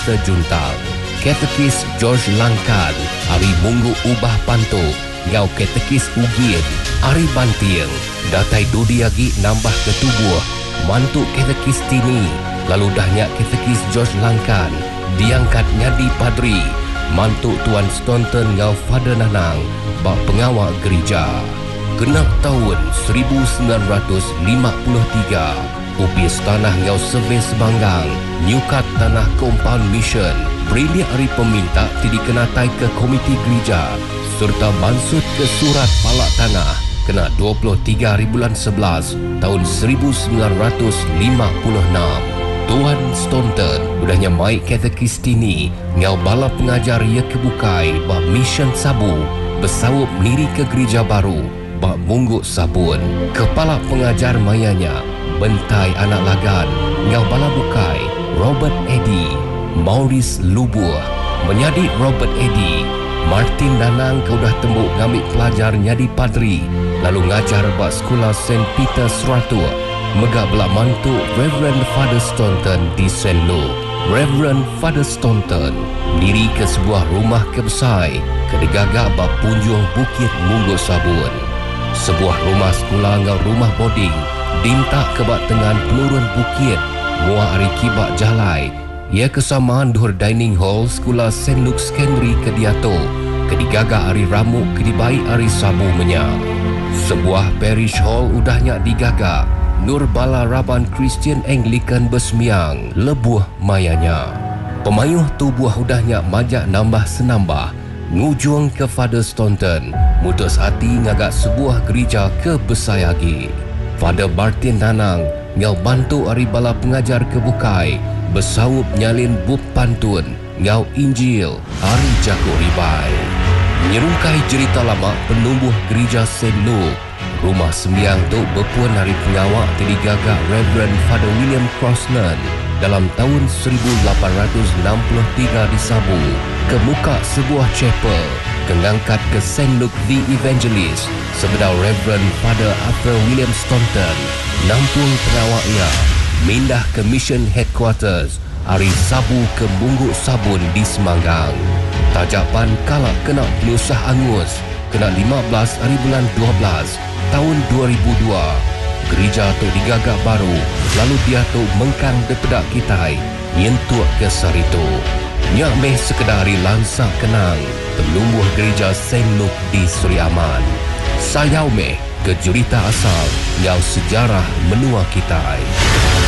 sejuntang. Katekis George Langkan, Ari Munggu Ubah Panto, Ngau Katekis Ugin, Ari Bantieng, Datai Dudi Agi nambah ketubuh, Mantuk Katekis Tini, lalu dahnya Katekis George Langkan, diangkat nyadi padri, Mantuk Tuan Staunton Ngau Father Nanang, bak pengawal gereja. Genap tahun 1953, upis tanah Ngau Servis Sebanggang, nyukat tanah Compound Mission, beri Ari peminta dikenatai ke komiti gereja, serta bansut ke surat palak tanah kena 23 hari bulan 11 tahun 1956. Tuan Staunton udahnya mai Katekis Tini ngau bala pengajar ia kebukai bak Mission Sabu bersawup niri ke gereja baru bak Mungguk Sabun. Kepala pengajar mayanya Bentai Anak Lagan ngau bala bukai Robert Eddy, Maurice Lubuh menyadi Robert Eddy. Martin Danang kau dah tembuk ngambil pelajar nyadi padri lalu ngajar bak sekolah St. Peter Seratua. Megak belak mantuk Reverend Father Staunton di St. Luke. Reverend Father Staunton diri ke sebuah rumah kebesai kedegagak bak punjung Bukit Mungguk Sabun. Sebuah rumah sekolah ngau rumah boarding dintak ke bak tengan penurun bukit muah ari kibak jalai. Ia kesamaan duhur dining hall sekolah St. Luke Secondary ke Diato kedigagak ari ramuk kedibai ari Sabu Menyak. Sebuah parish hall udahnya digagak Nur Bala Raban Christian Anglican Besmiang lebuh mayanya. Pemayuh tubuh udahnya majak nambah senambah ngujung ke Father Staunton mutus hati ngagak sebuah gereja ke Besayagi. Father Martin Nanang ngau bantu ari bala pengajar kebukai bersawup nyalin bub pantun ngau Injil ari Jago Ribai. Nyerungkai cerita lama penumbuh gereja St. Luke, rumah sembiang tu berpuan hari pengawak digagak Reverend Father William Crosnan dalam tahun 1863 di Sabu ke muka sebuah chapel kengangkat ke St. Luke the Evangelist sebedau Reverend Father Arthur William Staunton nampung pengawaknya mindah ke Mission Headquarters Ari Sabu ke Mungguk Sabun di Semanggang. Tajapan kalak kena penyusah angus kena 15 hari bulan 12 tahun 2002. Gereja tu digagak baru lalu dia tu mengkang depedak kitai nyentuk ke Sarito. Nyak meh sekedari lansak kenang penumbuh gereja St. Luke di Seri Aman. Sayau meh ke jurita asal ngau sejarah menua kitai.